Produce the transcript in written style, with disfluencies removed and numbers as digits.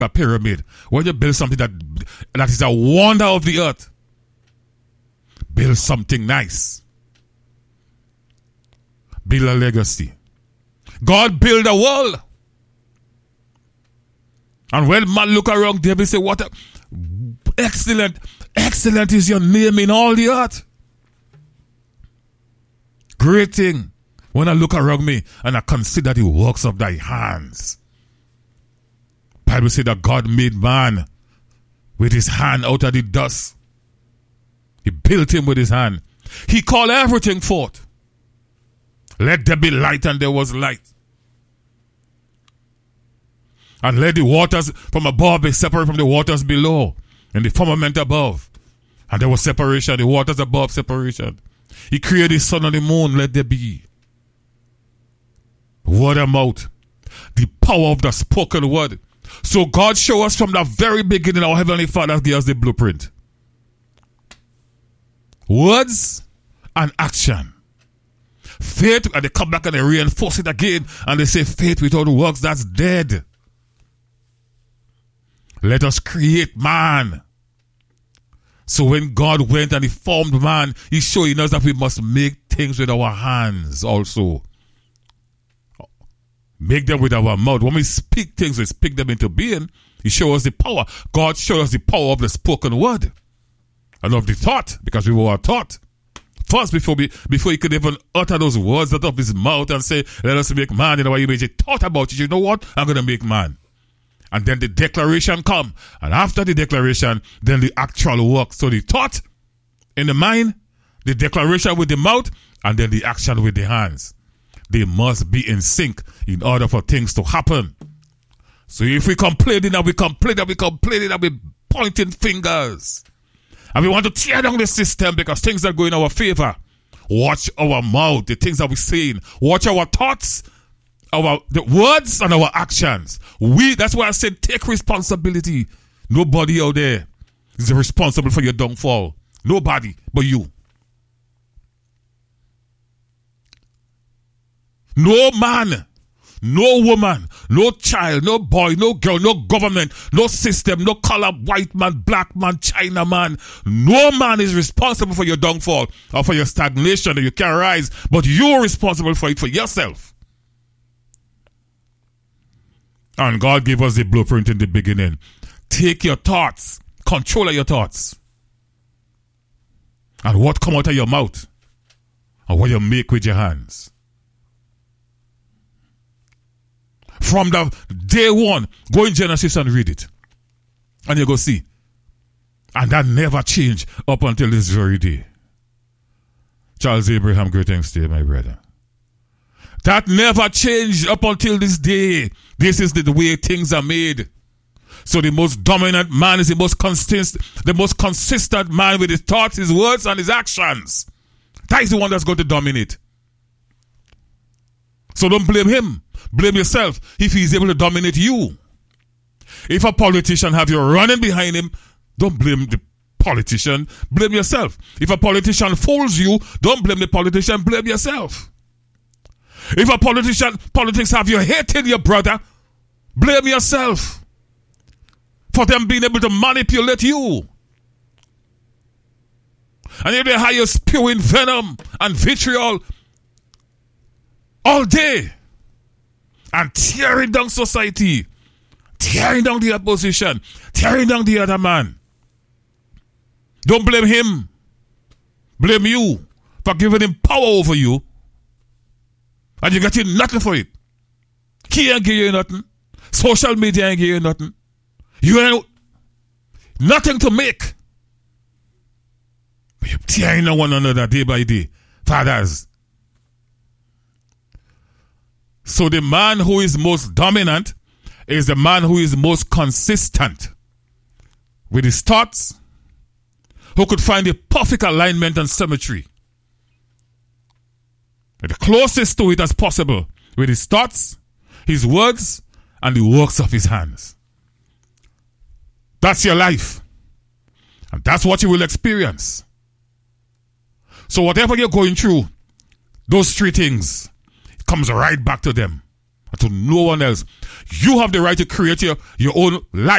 a pyramid, when you build something that is a wonder of the earth, build something nice. Build a legacy. God built a world. And when man look around, David say, what a excellent is your name in all the earth. Great thing when I look around me and I consider the works of thy hands. Bible said that God made man with his hand out of the dust. He built him with his hand. He called everything forth. Let there be light, and there was light. And let the waters from above be separate from the waters below, and the firmament above. And there was separation, the waters above, separation. He created the sun and the moon, let there be. Word of mouth. The power of the spoken word. So God showed us from the very beginning, our Heavenly Father gave us the blueprint. Words and action. Faith, and they come back and they reinforce it again, and they say faith without works, that's dead. Let us create man. So when God went and he formed man, he's showing us that we must make things with our hands also. Make them with our mouth. When we speak things, we speak them into being. He shows us the power. God showed us the power of the spoken word and of the thought, because we were taught. First, before he could even utter those words out of his mouth and say, let us make man in our image, he thought about it. You know what? I'm going to make man. And then the declaration come. And after the declaration, then the actual work. So the thought in the mind, the declaration with the mouth, and then the action with the hands. They must be in sync in order for things to happen. So if we complain and we complain and we're pointing fingers, and we want to tear down the system because things are going in our favor, watch our mouth, the things that we're saying. Watch our thoughts, the words and our actions. That's why I said take responsibility. Nobody out there is responsible for your downfall. Nobody but you. No man, no woman, no child, no boy, no girl, no government, no system, no color, white man, black man, China man. No man is responsible for your downfall or for your stagnation that you can't rise, but you're responsible for it for yourself. And God gave us the blueprint in the beginning. Take your thoughts, control your thoughts. And what come out of your mouth and what you make with your hands. From the day one, go in Genesis and read it. And you go see. And that never changed up until this very day. Charles Abraham, greetings to you, my brother. That never changed up until this day. This is the way things are made. So the most dominant man is the most consistent man with his thoughts, his words, and his actions. That is the one that's going to dominate. So don't blame him. Blame yourself if he is able to dominate you. If a politician have you running behind him, don't blame the politician. Blame yourself. If a politician fools you, don't blame the politician. Blame yourself. If a politics have you hating your brother, blame yourself for them being able to manipulate you. And if they have you spewing venom and vitriol all day and tearing down society, tearing down the opposition, tearing down the other man, don't blame him. Blame you for giving him power over you. And you're getting nothing for it. He ain't give you nothing. Social media ain't give you nothing. You ain't nothing to make. But you're tearing on one another day by day. Fathers. So the man who is most dominant is the man who is most consistent with his thoughts, who could find the perfect alignment and symmetry. The closest to it as possible with his thoughts, his words, and the works of his hands. That's your life. And that's what you will experience. So whatever you're going through, those three things, it comes right back to them and to no one else. You have the right to create your own life.